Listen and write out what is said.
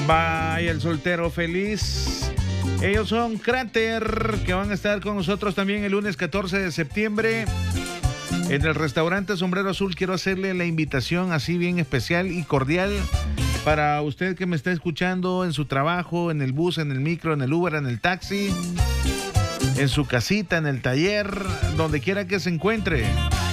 Vaya el soltero feliz. Ellos son Cráter, que van a estar con nosotros también el lunes 14 de septiembre en el restaurante Sombrero Azul. Quiero hacerle la invitación así bien especial y cordial para usted que me está escuchando en su trabajo, en el bus, en el micro, en el Uber, en el taxi, en su casita, en el taller, donde quiera que se encuentre.